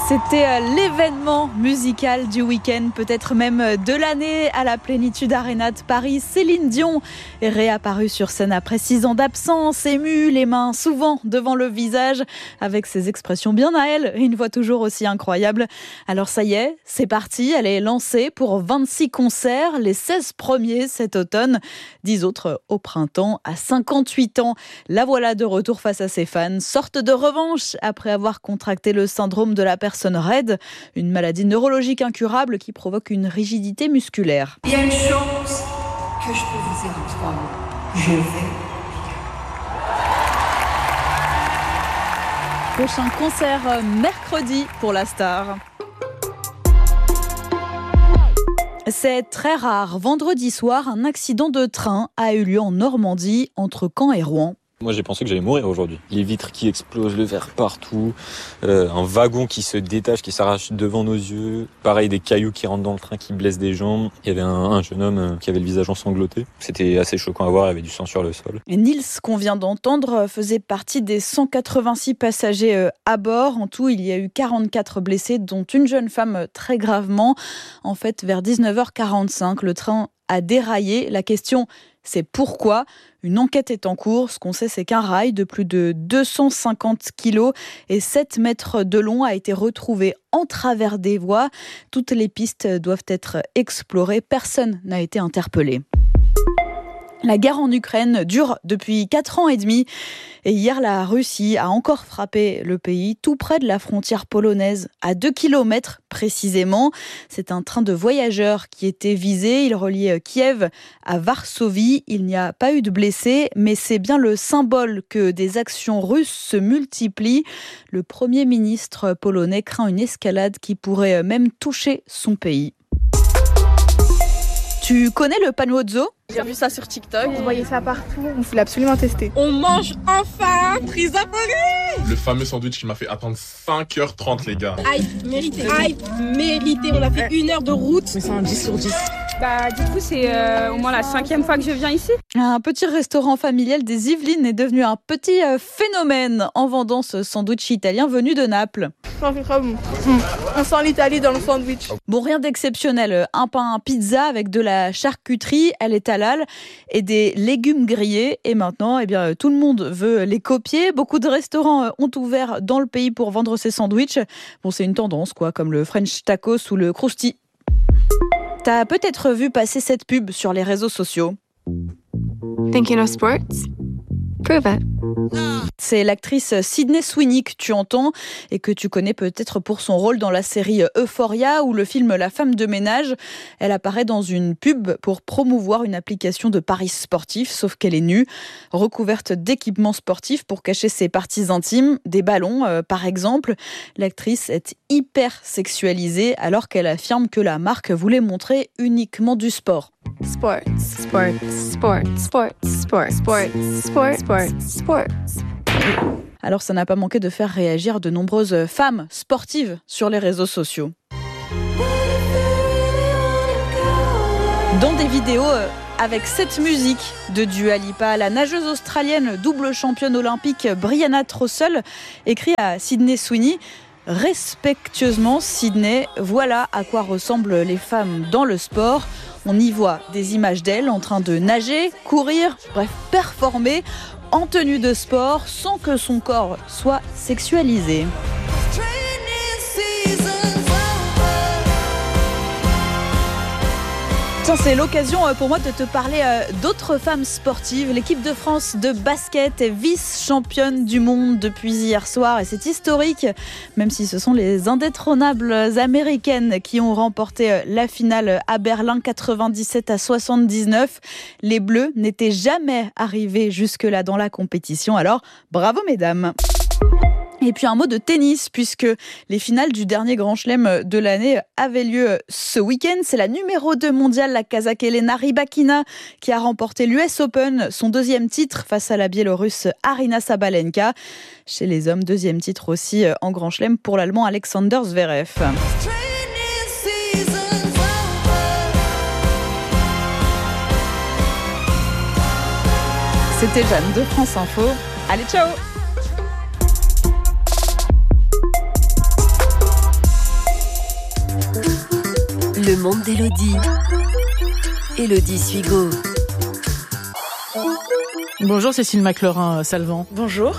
C'était l'événement musical du week-end, peut-être même de l'année à la Plénitude Arena de Paris. Céline Dion est réapparue sur scène après 6 ans d'absence, émue, les mains souvent devant le visage, avec ses expressions bien à elle et une voix toujours aussi incroyable. Alors ça y est, c'est parti, elle est lancée pour 26 concerts, les 16 premiers cet automne, 10 autres au printemps. À 58 ans, la voilà de retour face à ses fans, sorte de revanche après avoir contracté le syndrome de la personne raide, une maladie neurologique incurable qui provoque une rigidité musculaire. Il y a une chose que je peux vous dire en 3 mots. Je vais. Prochain concert mercredi pour la star. C'est très rare. Vendredi soir, un accident de train a eu lieu en Normandie, entre Caen et Rouen. Moi j'ai pensé que j'allais mourir aujourd'hui. Les vitres qui explosent, le verre partout, un wagon qui se détache, qui s'arrache devant nos yeux. Pareil, des cailloux qui rentrent dans le train, qui blessent des jambes. Il y avait un jeune homme qui avait le visage ensanglanté. C'était assez choquant à voir, il y avait du sang sur le sol. Et Nils, qu'on vient d'entendre, faisait partie des 186 passagers à bord. En tout, il y a eu 44 blessés, dont une jeune femme très gravement. En fait, vers 19h45, le train a déraillé. La question, c'est pourquoi ? Une enquête est en cours. Ce qu'on sait, c'est qu'un rail de plus de 250 kilos et 7 mètres de long a été retrouvé en travers des voies. Toutes les pistes doivent être explorées. Personne n'a été interpellé. La guerre en Ukraine dure depuis 4 ans et demi et hier la Russie a encore frappé le pays tout près de la frontière polonaise, à 2 km précisément. C'est un train de voyageurs qui était visé, il reliait Kiev à Varsovie. Il n'y a pas eu de blessés, mais c'est bien le symbole que des actions russes se multiplient. Le Premier ministre polonais craint une escalade qui pourrait même toucher son pays. Tu connais le panozzo ? J'ai vu ça sur TikTok. On voyait ça partout, on voulait absolument tester. On mange enfin prise à Paris. Le fameux sandwich qui m'a fait attendre 5h30 les gars. Hype, mérité. On a fait 1 heure de route. Mais c'est un 10 sur 10. Du coup, c'est au moins la 5e fois que je viens ici. Un petit restaurant familial des Yvelines est devenu un petit phénomène en vendant ce sandwich italien venu de Naples. Ça fait très bon. On sent l'Italie dans le sandwich. Bon, rien d'exceptionnel. Un pain pizza avec de la charcuterie, elle est halal, et des légumes grillés. Et maintenant, tout le monde veut les copier. Beaucoup de restaurants ont ouvert dans le pays pour vendre ces sandwichs. Bon, c'est une tendance, quoi, comme le French tacos ou le crousti. T'as peut-être vu passer cette pub sur les réseaux sociaux. Thinking of sports? Prove it. C'est l'actrice Sydney Sweeney que tu entends et que tu connais peut-être pour son rôle dans la série Euphoria ou le film La femme de ménage. Elle apparaît dans une pub pour promouvoir une application de paris sportifs, sauf qu'elle est nue, recouverte d'équipements sportifs pour cacher ses parties intimes, des ballons par exemple. L'actrice est hyper sexualisée alors qu'elle affirme que la marque voulait montrer uniquement du sport. Sports. Alors ça n'a pas manqué de faire réagir de nombreuses femmes sportives sur les réseaux sociaux. Dans des vidéos avec cette musique de Dua Lipa, la nageuse australienne double championne olympique Brianna Trussell écrit à Sydney Sweeney: respectueusement Sydney, voilà à quoi ressemblent les femmes dans le sport. On y voit des images d'elles en train de nager, courir, bref, performer en tenue de sport sans que son corps soit sexualisé. Tiens, c'est l'occasion pour moi de te parler d'autres femmes sportives. L'équipe de France de basket est vice-championne du monde depuis hier soir et c'est historique, même si ce sont les indétrônables américaines qui ont remporté la finale à Berlin 97-79. Les Bleus n'étaient jamais arrivés jusque-là dans la compétition, alors bravo mesdames. Et puis un mot de tennis, puisque les finales du dernier Grand Chelem de l'année avaient lieu ce week-end. C'est la numéro 2 mondiale, la Kazakh Elena Rybakina, qui a remporté l'US Open, son 2e titre face à la Biélorusse Aryna Sabalenka. Chez les hommes, 2e titre aussi en Grand Chelem pour l'Allemand Alexander Zverev. C'était Jeanne de France Info. Allez, ciao! Le monde d'Élodie. Élodie Suigo. Bonjour Cécile McLaurin-Salvant. Bonjour.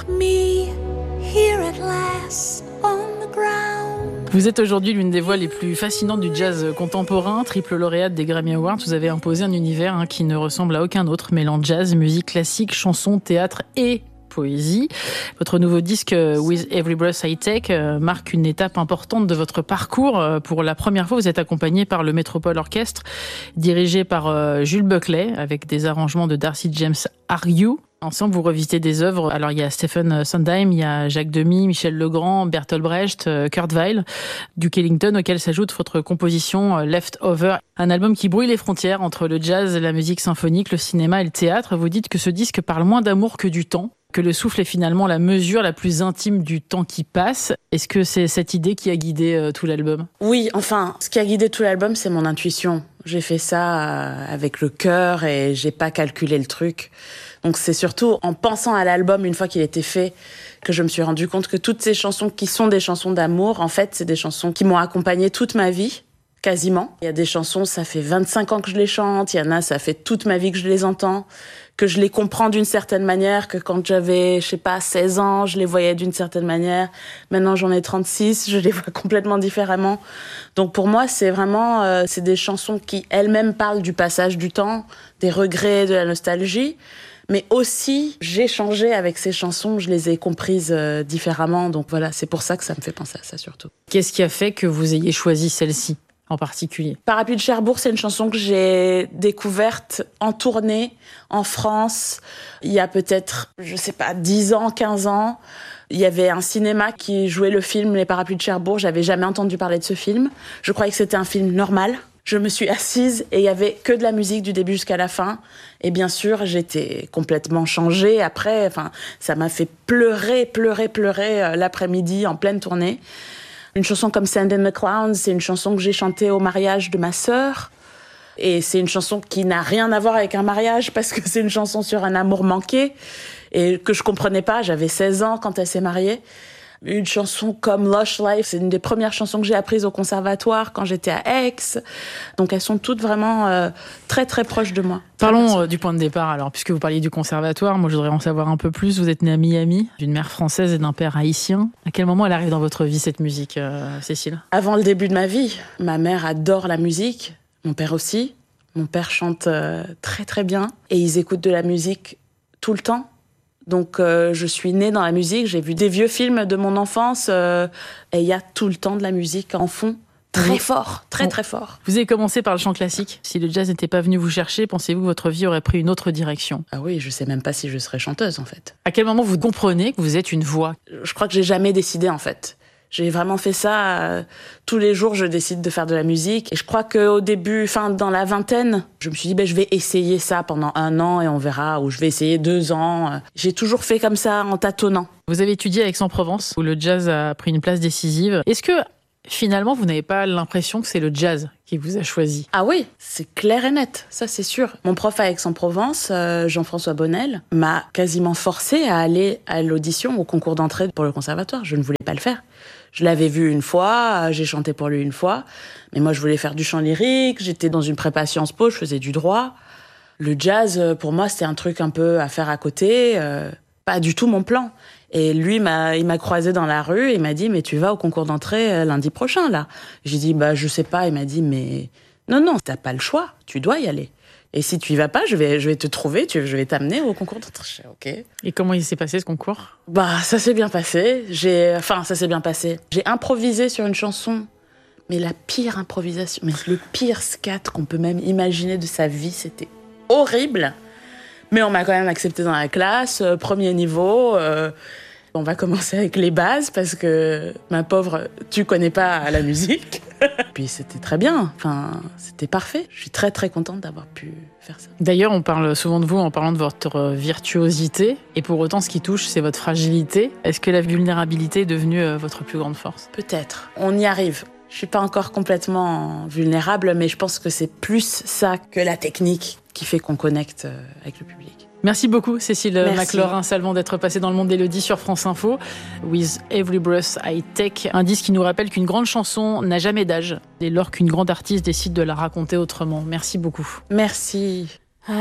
Vous êtes aujourd'hui l'une des voix les plus fascinantes du jazz contemporain, triple lauréate des Grammy Awards. Vous avez imposé un univers qui ne ressemble à aucun autre, mêlant jazz, musique classique, chanson, théâtre et poésie. Votre nouveau disque With Every Breath I Take marque une étape importante de votre parcours. Pour la première fois, vous êtes accompagné par le Metropole Orchestre, dirigé par Jules Buckley, avec des arrangements de Darcy James Ariou. Ensemble, vous revisitez des œuvres. Alors, il y a Stephen Sondheim, il y a Jacques Demy, Michel Legrand, Bertolt Brecht, Kurt Weill, Duke Ellington, auquel s'ajoute votre composition Leftover, un album qui brouille les frontières entre le jazz, la musique symphonique, le cinéma et le théâtre. Vous dites que ce disque parle moins d'amour que du temps, que le souffle est finalement la mesure la plus intime du temps qui passe. Est-ce que c'est cette idée qui a guidé tout l'album ? Oui, enfin, ce qui a guidé tout l'album, c'est mon intuition. J'ai fait ça avec le cœur et j'ai pas calculé le truc. Donc c'est surtout en pensant à l'album une fois qu'il était fait que je me suis rendu compte que toutes ces chansons qui sont des chansons d'amour, en fait, c'est des chansons qui m'ont accompagnée toute ma vie, quasiment. Il y a des chansons, ça fait 25 ans que je les chante, il y en a, ça fait toute ma vie que je les entends, que je les comprends d'une certaine manière, que quand j'avais, 16 ans, je les voyais d'une certaine manière. Maintenant, j'en ai 36, je les vois complètement différemment. Donc pour moi, c'est vraiment, c'est des chansons qui elles-mêmes parlent du passage du temps, des regrets, de la nostalgie. Mais aussi, j'ai changé avec ces chansons, je les ai comprises différemment. Donc voilà, c'est pour ça que ça me fait penser à ça surtout. Qu'est-ce qui a fait que vous ayez choisi celle-ci en particulier ? Parapluie de Cherbourg, c'est une chanson que j'ai découverte en tournée en France il y a peut-être, 10 ans, 15 ans. Il y avait un cinéma qui jouait le film Les Parapluies de Cherbourg. J'avais jamais entendu parler de ce film. Je croyais que c'était un film normal. Je me suis assise et il y avait que de la musique du début jusqu'à la fin. Et bien sûr, j'étais complètement changée. Après, ça m'a fait pleurer l'après-midi en pleine tournée. Une chanson comme Sand in the Clowns, c'est une chanson que j'ai chantée au mariage de ma sœur. Et c'est une chanson qui n'a rien à voir avec un mariage parce que c'est une chanson sur un amour manqué et que je comprenais pas. J'avais 16 ans quand elle s'est mariée. Une chanson comme Lush Life, c'est une des premières chansons que j'ai apprises au conservatoire quand j'étais à Aix. Donc elles sont toutes vraiment très très proches de moi. Parlons du point de départ alors, puisque vous parliez du conservatoire, moi je voudrais en savoir un peu plus. Vous êtes née à Miami, d'une mère française et d'un père haïtien. À quel moment elle arrive dans votre vie cette musique, Cécile ? Avant le début de ma vie. Ma mère adore la musique, mon père aussi. Mon père chante très très bien et ils écoutent de la musique tout le temps. Donc je suis née dans la musique, j'ai vu des vieux films de mon enfance et il y a tout le temps de la musique en fond. Très fort, très très fort. Vous avez commencé par le chant classique. Si le jazz n'était pas venu vous chercher, pensez-vous que votre vie aurait pris une autre direction ? Ah oui, je sais même pas si je serais chanteuse en fait. À quel moment vous comprenez que vous êtes une voix ? Je crois que j'ai jamais décidé en fait. J'ai vraiment fait ça, tous les jours je décide de faire de la musique. Et je crois qu'au début, dans la vingtaine, je me suis dit je vais essayer ça pendant 1 an et on verra, ou je vais essayer 2 ans. J'ai toujours fait comme ça en tâtonnant. Vous avez étudié à Aix-en-Provence, où le jazz a pris une place décisive. Est-ce que finalement vous n'avez pas l'impression que c'est le jazz qui vous a choisi ? Ah oui, c'est clair et net, ça c'est sûr. Mon prof à Aix-en-Provence, Jean-François Bonnel, m'a quasiment forcé à aller à l'audition, au concours d'entrée pour le conservatoire. Je ne voulais pas le faire. Je l'avais vu une fois, j'ai chanté pour lui une fois, mais moi je voulais faire du chant lyrique, j'étais dans une prépa Sciences Po, je faisais du droit. Le jazz, pour moi, c'était un truc un peu à faire à côté, pas du tout mon plan. Et lui, il m'a croisé dans la rue, et il m'a dit « Mais tu vas au concours d'entrée lundi prochain, là ?» J'ai dit « Je sais pas ». Il m'a dit « Mais non, t'as pas le choix, tu dois y aller. Et si tu y vas pas, je vais te trouver, je vais t'amener au concours d'entrée. » Ok. Et comment il s'est passé ce concours ? Ça s'est bien passé. Ça s'est bien passé. J'ai improvisé sur une chanson, mais la pire improvisation, mais le pire scat qu'on peut même imaginer de sa vie, c'était horrible. Mais on m'a quand même accepté dans la classe, premier niveau. On va commencer avec les bases parce que, ma pauvre, tu connais pas la musique. Puis c'était très bien, c'était parfait. Je suis très très contente d'avoir pu faire ça. D'ailleurs, on parle souvent de vous en parlant de votre virtuosité. Et pour autant, ce qui touche, c'est votre fragilité. Est-ce que la vulnérabilité est devenue votre plus grande force ? Peut-être. On y arrive. Je suis pas encore complètement vulnérable, mais je pense que c'est plus ça que la technique qui fait qu'on connecte avec le public. Merci beaucoup Cécile McLaurin-Salvant d'être passée dans le monde d'Élodie sur France Info. With Every Breath I Take, un disque qui nous rappelle qu'une grande chanson n'a jamais d'âge, dès lors qu'une grande artiste décide de la raconter autrement. Merci beaucoup. Merci.